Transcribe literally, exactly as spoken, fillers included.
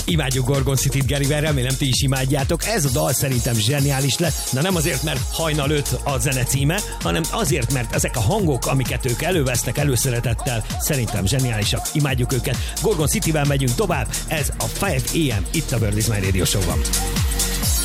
Imádjuk Gorgon City-t Gerivel, remélem ti is imádjátok. Ez a dal szerintem zseniális lett. Na nem azért, mert hajnal öt a zene címe, hanem azért, mert ezek a hangok, amiket ők elővesznek előszeretettel, szerintem zseniálisak. Imádjuk őket. Gorgon City-vel megyünk tovább. Ez a öt á em itt a Bird is My Radio Show-ban.